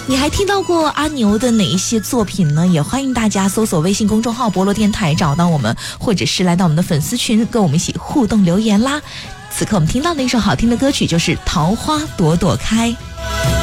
你还听到过阿牛的哪一些作品呢？也欢迎大家搜索微信公众号博罗电台找到我们，或者是来到我们的粉丝群跟我们一起互动留言啦。此刻我们听到的一首好听的歌曲就是《桃花朵朵开》。